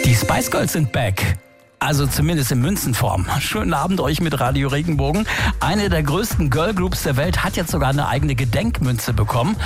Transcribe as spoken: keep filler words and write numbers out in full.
Die Spice Girls sind back. Also zumindest in Münzenform. Schönen Abend euch mit Radio Regenbogen. Eine der größten Girlgroups der Welt hat jetzt sogar eine eigene Gedenkmünze bekommen.